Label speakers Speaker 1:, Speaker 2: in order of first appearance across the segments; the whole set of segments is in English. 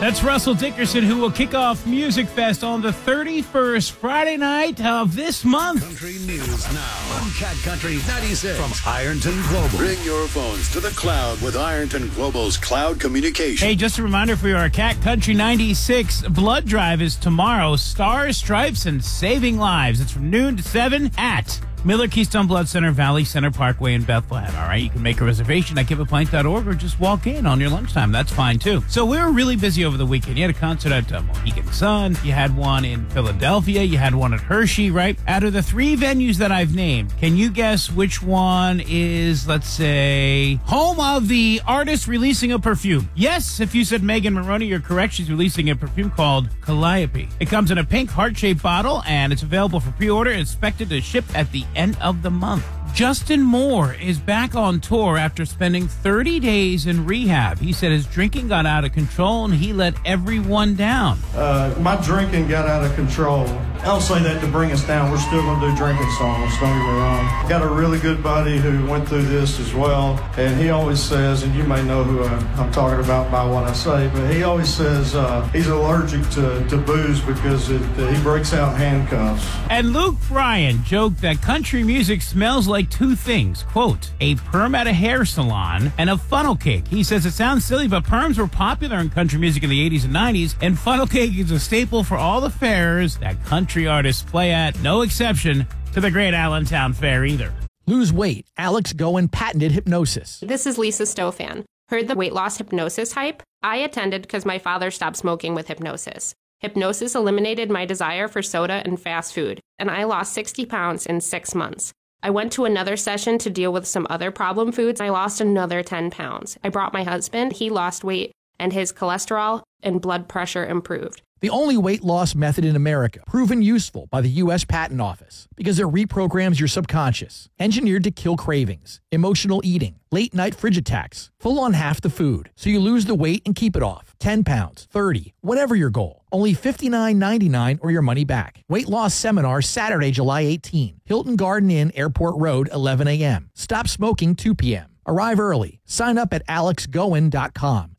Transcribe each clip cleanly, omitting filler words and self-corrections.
Speaker 1: That's Russell Dickerson, who will kick off Music Fest on the 31st Friday night of this month.
Speaker 2: Country news now on Cat Country 96 from Ironton Global. Bring your phones to the cloud with Ironton Global's cloud communication.
Speaker 1: Hey, just a reminder for your Cat Country 96 blood drive is tomorrow. Stars, Stripes, and Saving Lives. It's from noon to 7 at Miller Keystone Blood Center, Valley Center Parkway in Bethlehem. All right, you can make a reservation at givaplank.org or just walk in on your lunchtime. That's fine, too. So we were really busy over the weekend. You had a concert at Mohegan Sun. You had one in Philadelphia. You had one at Hershey, right? Out of the three venues that I've named, can you guess which one is, let's say, home of the artist releasing a perfume? Yes, if you said Megan Maroney, you're correct. She's releasing a perfume called Calliope. It comes in a pink heart-shaped bottle, and it's available for pre-order. It's expected to ship at the end of the month. Justin Moore is back on tour after spending 30 days in rehab. He said his drinking got out of control and he let everyone down.
Speaker 3: My drinking got out of control. I don't say that to bring us down. We're still going to do drinking songs, don't get me wrong. Got a really good buddy who went through this as well, and he always says, and you may know who I'm talking about by what I say, but he always says he's allergic to booze because he breaks out in handcuffs.
Speaker 1: And Luke Bryan joked that country music smells like two things, quote, a perm at a hair salon and a funnel cake. He says it sounds silly, but perms were popular in country music in the 80s and 90s, and funnel cake is a staple for all the fairs that country artists play at, no exception to the Great Allentown Fair either.
Speaker 4: Lose weight. Alex Goen patented hypnosis.
Speaker 5: This is Lisa Stofan. Heard the weight loss hypnosis hype? I attended because my father stopped smoking with hypnosis. Hypnosis eliminated my desire for soda and fast food, and I lost 60 pounds in 6 months. I went to another session to deal with some other problem foods. I lost another 10 pounds. I brought my husband. He lost weight, and his cholesterol and blood pressure improved.
Speaker 4: The only weight loss method in America, proven useful by the U.S. Patent Office because it reprograms your subconscious, engineered to kill cravings, emotional eating, late night fridge attacks, full on half the food, so you lose the weight and keep it off. 10 pounds, 30, whatever your goal. Only $59.99 or your money back. Weight loss seminar Saturday, July 18. Hilton Garden Inn, Airport Road, 11 a.m. Stop smoking 2 p.m. Arrive early. Sign up at alexgoen.com.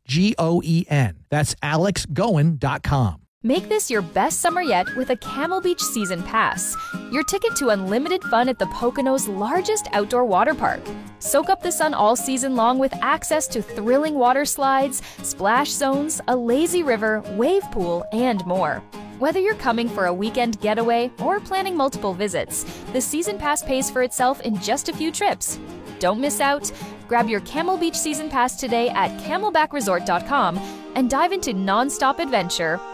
Speaker 4: Goen. That's alexgoen.com.
Speaker 6: Make this your best summer yet with a Camel Beach Season Pass, your ticket to unlimited fun at the Poconos' largest outdoor water park. Soak up the sun all season long with access to thrilling water slides, splash zones, a lazy river, wave pool, and more. Whether you're coming for a weekend getaway or planning multiple visits, the Season Pass pays for itself in just a few trips. Don't miss out. Grab your Camel Beach Season Pass today at camelbackresort.com and dive into non-stop adventure